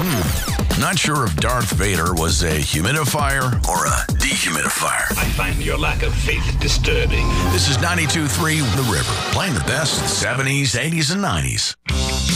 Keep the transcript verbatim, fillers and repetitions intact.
Hmm. Not sure if Darth Vader was a humidifier or a dehumidifier. I find your lack of faith disturbing. This is ninety-two point three The River, playing the best seventies, eighties, and nineties.